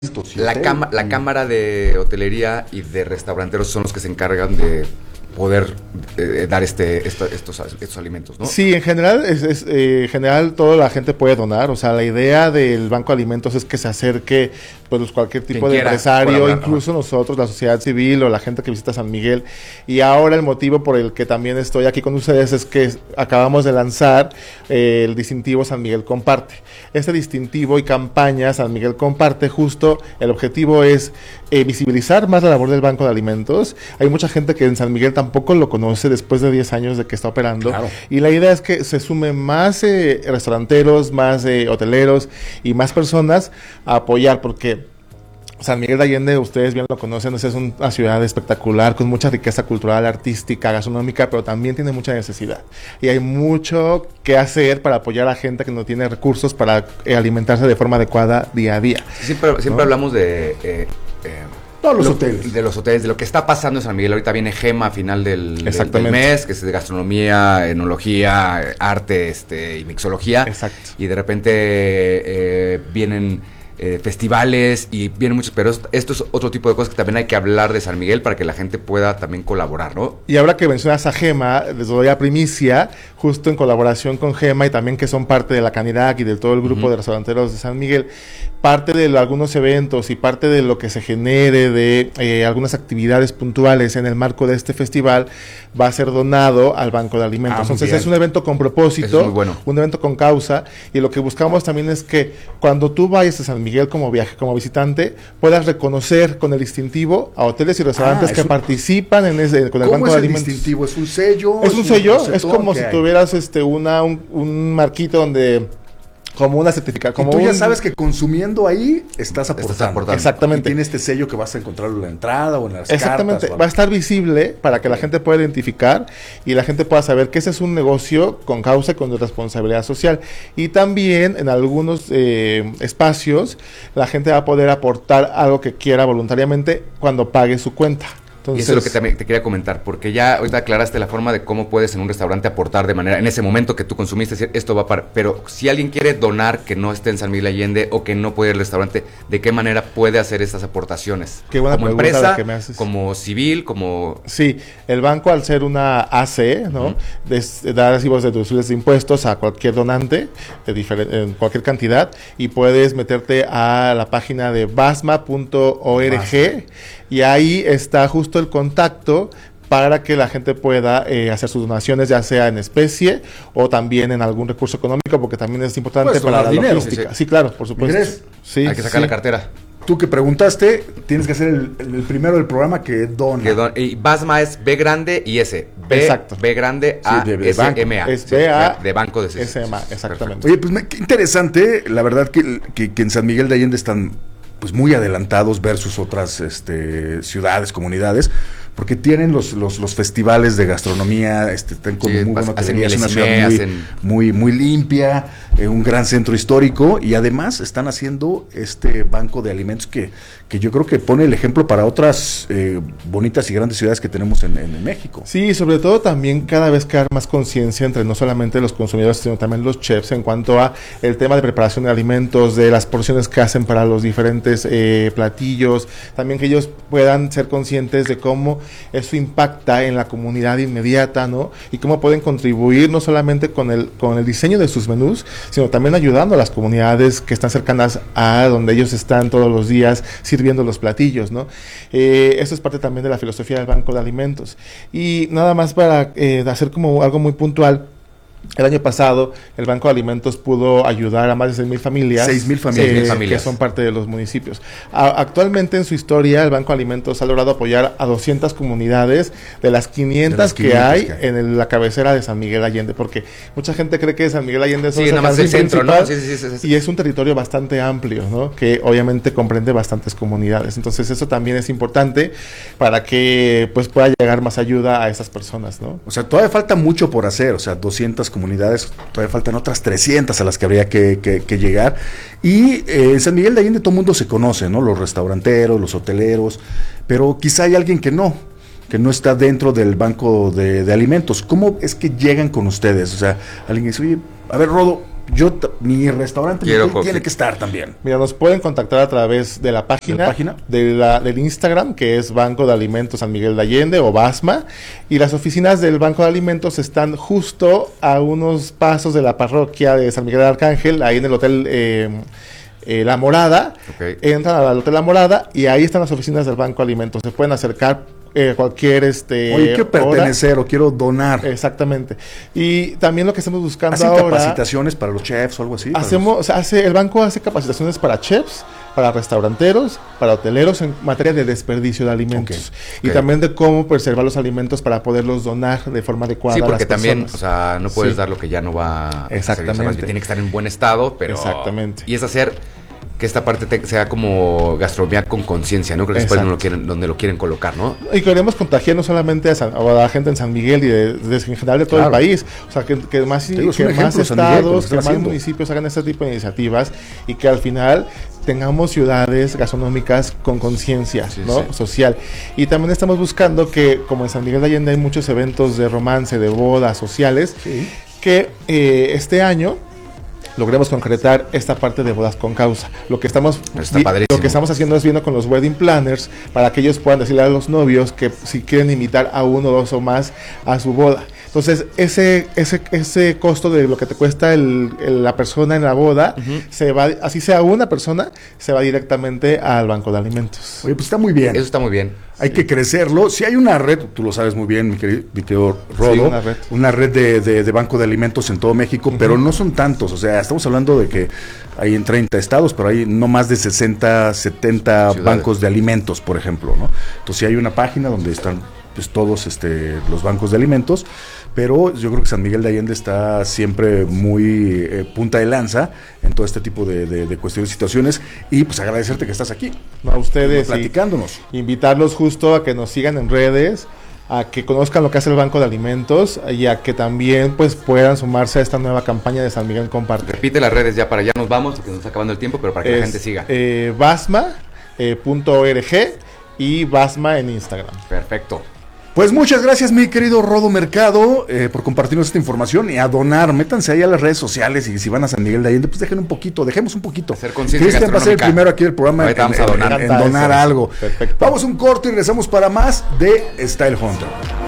La Cámara de Hotelería y de Restauranteros son los que se encargan de poder dar estos alimentos, ¿no? Sí, en general, en general toda la gente puede donar. O sea, la idea del Banco de Alimentos es que se acerque pues cualquier tipo de empresario, incluso nosotros, la sociedad civil o la gente que visita San Miguel. Y ahora el motivo por el que también estoy aquí con ustedes es que acabamos de lanzar el distintivo San Miguel Comparte. Este distintivo y campaña San Miguel Comparte, justo el objetivo es visibilizar más la labor del Banco de Alimentos. Hay mucha gente que en San Miguel tampoco lo conoce después de 10 años de que está operando. Claro. Y la idea es que se sumen más restauranteros, más hoteleros y más personas a apoyar, porque San Miguel de Allende, ustedes bien lo conocen, es una ciudad espectacular, con mucha riqueza cultural, artística, gastronómica, pero también tiene mucha necesidad. Y hay mucho que hacer para apoyar a gente que no tiene recursos para alimentarse de forma adecuada día a día. Siempre hablamos de... todos los hoteles. De los hoteles, de lo que está pasando en San Miguel. Ahorita viene Gema a final del mes, que es de gastronomía, enología, arte y mixología. Exacto. Y de repente vienen festivales y vienen muchos, pero esto es otro tipo de cosas que también hay que hablar de San Miguel para que la gente pueda también colaborar, ¿no? Y ahora que mencionas a Gema, les doy a primicia, justo en colaboración con Gema y también que son parte de la Canirac y de todo el grupo de restauranteros de San Miguel, parte de algunos eventos y parte de lo que se genere de algunas actividades puntuales en el marco de este festival va a ser donado al Banco de Alimentos. Entonces es un evento con propósito, bueno. Un evento con causa, y lo que buscamos también es que cuando tú vayas a San Miguel como visitante, puedas reconocer con el distintivo a hoteles y restaurantes que participan con el Banco de Alimentos. ¿Cómo es el distintivo? ¿Es un sello? Es un sello, es como si tuvieras un marquito donde... como una certificación. Y tú ya sabes que consumiendo ahí estás aportando. Exactamente. Y tiene este sello que vas a encontrar en la entrada o en las Exactamente. cartas. Va a estar visible para que la gente pueda identificar y la gente pueda saber que ese es un negocio con causa y con responsabilidad social. Y también en algunos espacios la gente va a poder aportar algo que quiera voluntariamente cuando pague su cuenta. Entonces, y eso es lo que también te quería comentar, porque ya ahorita aclaraste la forma de cómo puedes en un restaurante aportar de manera, en ese momento que tú consumiste, decir, esto va para... Pero si alguien quiere donar que no esté en San Miguel Allende o que no puede ir al restaurante, ¿de qué manera puede hacer estas aportaciones? Qué buena como pregunta empresa, la que me haces. Como civil, como... Sí, el banco al ser una AC, ¿no? Da recibos deducibles de impuestos a cualquier donante en cualquier cantidad, y puedes meterte a la página de basma.org y ahí está justo el contacto para que la gente pueda hacer sus donaciones, ya sea en especie o también en algún recurso económico, porque también es importante para la logística. Sí, claro, por supuesto. Sí, hay que sacar la cartera. Tú que preguntaste, tienes que hacer el primero del programa que dona. Y Basma es B grande y S. Exacto. B grande A, S, M, A. Es B, A. De Banco de SMA, exactamente. Oye, pues qué interesante, la verdad que en San Miguel de Allende están pues muy adelantados versus otras ciudades, comunidades, porque tienen los festivales de gastronomía, están con muy buena hotelería, es una ciudad muy limpia, un gran centro histórico, y además están haciendo este banco de alimentos que yo creo que pone el ejemplo para otras bonitas y grandes ciudades que tenemos en México. Sí, sobre todo también cada vez crear más conciencia entre no solamente los consumidores, sino también los chefs en cuanto a el tema de preparación de alimentos, de las porciones que hacen para los diferentes platillos, también que ellos puedan ser conscientes de cómo eso impacta en la comunidad inmediata, ¿no? Y cómo pueden contribuir no solamente con el diseño de sus menús, sino también ayudando a las comunidades que están cercanas a donde ellos están todos los días sirviendo los platillos, ¿no? Eso es parte también de la filosofía del Banco de Alimentos. Y nada más para hacer como algo muy puntual. El año pasado, el Banco de Alimentos pudo ayudar a más de 6,000 familias. 6,000 familias. Que son parte de los municipios. Actualmente en su historia, el Banco de Alimentos ha logrado apoyar a 200 comunidades de las 500 que hay en la cabecera de San Miguel Allende, porque mucha gente cree que San Miguel Allende es nada más el centro, ¿no? Sí. Y es un territorio bastante amplio, ¿no? Que obviamente comprende bastantes comunidades. Entonces eso también es importante para que pues pueda llegar más ayuda a esas personas, ¿no? O sea, todavía falta mucho por hacer, o sea, 200 comunidades, todavía faltan otras 300 a las que habría que llegar. Y en San Miguel de Allende todo el mundo se conoce, ¿no? Los restauranteros, los hoteleros, pero quizá hay alguien que no está dentro del banco de alimentos. ¿Cómo es que llegan con ustedes? O sea, alguien dice, oye, a ver, Rodo, mi restaurante tiene que estar también. Mira, nos pueden contactar a través de la página, del Instagram, que es Banco de Alimentos San Miguel de Allende o BASMA, y las oficinas del Banco de Alimentos están justo a unos pasos de la parroquia de San Miguel de Arcángel, ahí en el hotel La Morada. Entran al hotel La Morada y ahí están las oficinas del Banco de Alimentos. Se pueden acercar cualquier Oye, quiero pertenecer o quiero donar. Exactamente. Y también lo que estamos buscando ¿Hacen ahora, capacitaciones para los chefs o algo así? El banco hace capacitaciones para chefs, para restauranteros, para hoteleros en materia de desperdicio de alimentos. Y también de cómo preservar los alimentos para poderlos donar de forma adecuada. Sí, porque a las también, personas. no puedes dar lo que ya no va Exactamente. a servir, tiene que estar en buen estado, pero... Exactamente. Y es hacer que esta parte sea como gastronomía con conciencia, ¿no? Creo que es donde lo quieren colocar, ¿no? Y queremos contagiar no solamente a la gente en San Miguel y en general de todo el país, o sea, que más estados, que más municipios hagan este tipo de iniciativas y que al final tengamos ciudades gastronómicas con conciencia, ¿no? Social. Y también estamos buscando que, como en San Miguel de Allende hay muchos eventos de romance, de bodas sociales, que este año logremos concretar esta parte de bodas con causa. Lo que estamos haciendo es viendo con los wedding planners para que ellos puedan decirle a los novios que si quieren invitar a uno, dos o más a su boda. Entonces, ese costo de lo que te cuesta la persona en la boda, se va, así sea una persona, se va directamente al Banco de Alimentos. Oye, pues está muy bien. Eso está muy bien. Hay que crecerlo. Si hay una red, tú lo sabes muy bien, mi querido Rodo, una red de Banco de Alimentos en todo México, pero no son tantos. O sea, estamos hablando de que hay en 30 estados, pero hay no más de 60, 70 bancos de alimentos, por ejemplo, ¿no? Entonces, si hay una página donde están pues todos los bancos de alimentos, pero yo creo que San Miguel de Allende está siempre muy punta de lanza en todo este tipo de cuestiones y situaciones, y pues agradecerte que estás aquí. A ustedes. Platicándonos. Invitarlos justo a que nos sigan en redes, a que conozcan lo que hace el Banco de Alimentos y a que también pues puedan sumarse a esta nueva campaña de San Miguel Comparte. Repite las redes ya para allá nos vamos, porque nos está acabando el tiempo, pero para que la gente siga. Basma.org y Basma en Instagram. Perfecto. Pues muchas gracias, mi querido Rodo Mercado, por compartirnos esta información y a donar. Métanse ahí a las redes sociales y si van a San Miguel de Allende, pues dejemos un poquito. Hacer conciencia Cristian va a ser el primero aquí del programa en donar algo. Perfecto. Vamos a un corto y regresamos para más de Style Hunter.